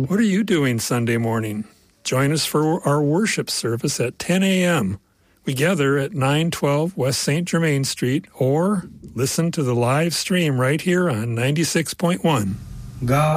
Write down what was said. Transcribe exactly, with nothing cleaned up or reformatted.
What are you doing Sunday morning? Join us for our worship service at ten a.m. We gather at nine twelve West Saint Germain Street, or listen to the live stream right here on ninety-six point one. God